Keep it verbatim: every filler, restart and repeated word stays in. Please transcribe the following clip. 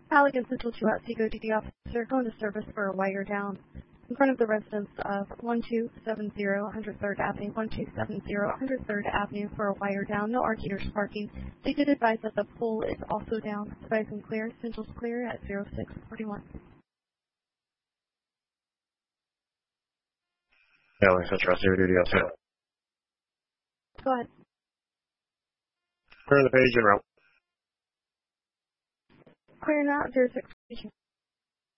Halligan Central two at Seago D D officer going to service for a wire down in front of the residence of one two seven zero one hundred third Avenue, one two seven zero one hundred third Avenue for a wire down. No arguers parking. They did advise that the pole is also down. Advise and clear. Central's clear at zero six forty-one. Halligan Central, zero duty outside. Go ahead. Clear the page and route. Clear now, zero six forty-two.